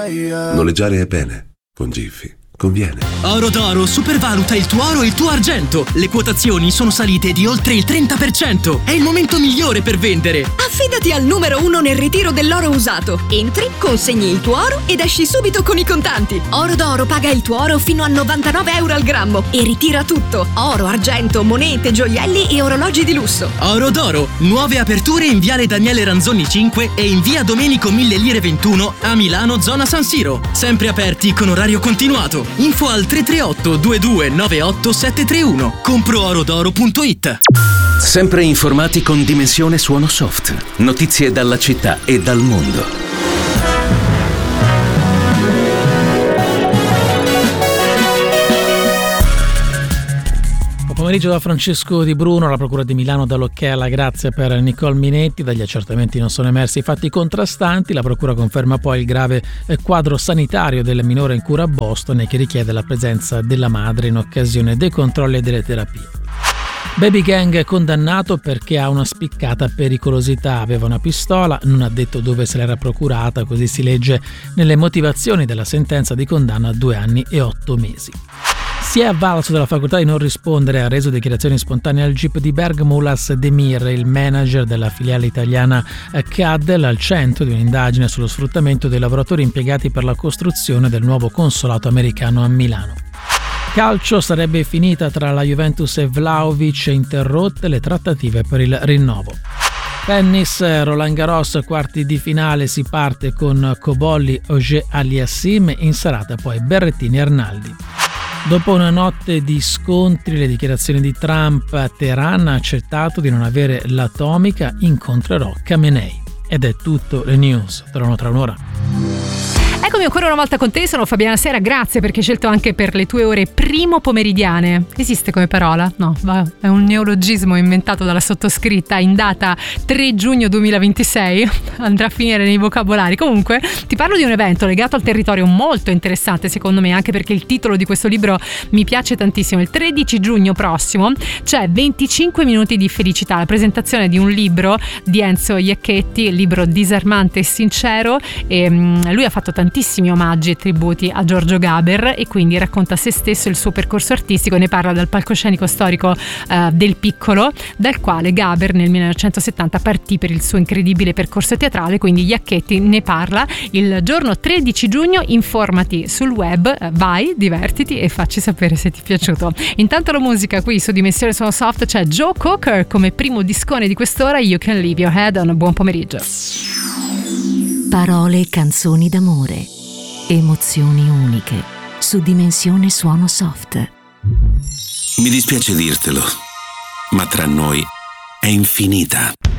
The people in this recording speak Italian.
Noleggiare è bene, con Jiffy conviene. Oro d'Oro supervaluta il tuo oro e il tuo argento. Le quotazioni sono salite di oltre il 30%. È il momento migliore per vendere. Affidati al numero 1 nel ritiro dell'oro usato. Entri, consegni il tuo oro ed esci subito con i contanti. Oro d'Oro paga il tuo oro fino a 99 euro al grammo e ritira tutto: oro, argento, monete, gioielli e orologi di lusso. Oro d'Oro, nuove aperture in viale Daniele Ranzoni 5 e in via Domenico 1000 Lire 21 a Milano, zona San Siro. Sempre aperti con orario continuato. Info al 338 2298 731. Comproorodoro.it. Sempre informati con Dimensione Suono Soft. Notizie dalla città e dal mondo. Pomeriggio da Francesco Di Bruno. La Procura di Milano dà l'ok alla grazia per Nicole Minetti. Dagli accertamenti non sono emersi fatti contrastanti. La Procura conferma poi il grave quadro sanitario del minore in cura a Boston e che richiede la presenza della madre in occasione dei controlli e delle terapie. Baby Gang condannato perché ha una spiccata pericolosità. Aveva una pistola, non ha detto dove se l'era procurata, così si legge nelle motivazioni della sentenza di condanna a 2 anni e 8 mesi. Si è avvalso della facoltà di non rispondere, ha reso dichiarazioni spontanee al GIP di Bergamo Ulas Demir, il manager della filiale italiana CADL, al centro di un'indagine sullo sfruttamento dei lavoratori impiegati per la costruzione del nuovo consolato americano a Milano. Calcio: sarebbe finita tra la Juventus e Vlahovic, interrotte le trattative per il rinnovo. Tennis: Roland Garros, quarti di finale, si parte con Cobolli, Auger Aliassime, in serata poi Berrettini Arnaldi. Dopo una notte di scontri, le dichiarazioni di Trump, Teheran ha accettato di non avere l'atomica, incontrerò Khamenei. Ed è tutto, le news tornano tra un'ora. Eccomi ancora una volta con te, sono Fabiana Sera, grazie perché hai scelto anche per le tue ore primo pomeridiane. Esiste come parola? No, è un neologismo inventato dalla sottoscritta in data 3 giugno 2026, andrà a finire nei vocabolari. Comunque ti parlo di un evento legato al territorio molto interessante secondo me, anche perché il titolo di questo libro mi piace tantissimo. Il 13 giugno prossimo c'è 25 minuti di felicità, la presentazione di un libro di Enzo Iacchetti, il libro disarmante e sincero, e lui ha fatto tantissimi omaggi e tributi a Giorgio Gaber e quindi racconta se stesso, il suo percorso artistico, e ne parla dal palcoscenico storico del Piccolo, dal quale Gaber nel 1970 partì per il suo incredibile percorso teatrale. Quindi Iacchetti ne parla il giorno 13 giugno. Informati sul web, vai, divertiti e facci sapere se ti è piaciuto. Intanto la musica qui su Dimensione Suono Soft, c'è Joe Cocker come primo discone di quest'ora, You Can Leave Your Head On. Buon pomeriggio. Parole e canzoni d'amore, emozioni uniche, su Dimensione Suono Soft. Mi dispiace dirtelo, ma tra noi è infinita.